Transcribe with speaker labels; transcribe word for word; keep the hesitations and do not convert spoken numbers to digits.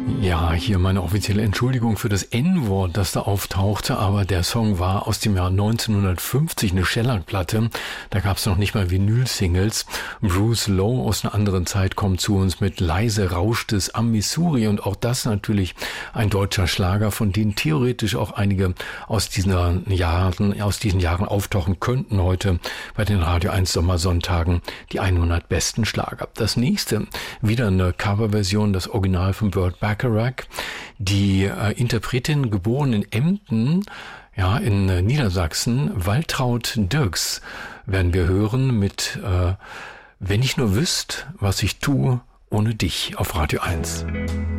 Speaker 1: Ja, hier meine offizielle Entschuldigung für das En-Wort, das da auftauchte, aber der Song war aus dem Jahr neunzehnhundertfünfzig, eine Shellac-Platte. Da gab es noch nicht mal Vinyl-Singles. Bruce Lowe aus einer anderen Zeit kommt zu uns mit Leise rauscht es am Missouri und auch das natürlich ein deutscher Schlager, von denen theoretisch auch einige aus diesen Jahren, aus diesen Jahren auftauchen könnten heute bei den Radio eins Sommersonntagen, die hundert besten Schlager. Das nächste, wieder eine Coverversion, das Original von Burt Bacharach. Die äh, Interpretin, geboren in Emden, ja, in äh, Niedersachsen, Waltraud Dirks, werden wir hören mit äh, Wenn ich nur wüsst, was ich tue ohne dich auf Radio eins.